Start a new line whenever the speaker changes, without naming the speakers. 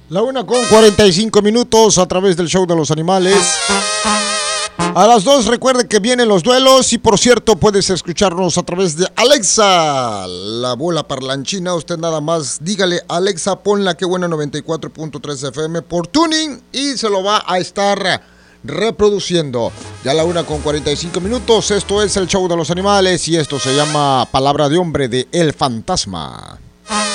La 1:45 a través del show de los animales. A las 2 recuerde que vienen los duelos y por cierto puedes escucharnos a través de Alexa, la bola parlanchina. Usted nada más dígale Alexa, pon la que buena 94.3 FM por tuning y se lo va a estar reproduciendo. Ya a la 1:45, esto es el show de los animales y esto se llama Palabra de Hombre de El Fantasma.